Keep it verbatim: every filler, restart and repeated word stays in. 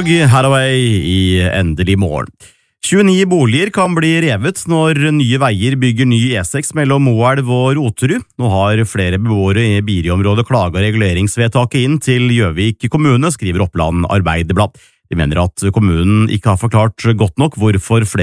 dag, Hathaway i Endelig morgen. tjueni boliger kan bli revet når Nye Veier bygger ny E seks mellom Moelv og Roterud. Nå har flere beboere i Biri-området klaget reguleringsvedtaket inn til Gjøvik kommune, skriver Oppland Arbeiderblad. De mener at kommunen ikke har forklart godt nok hvorfor flere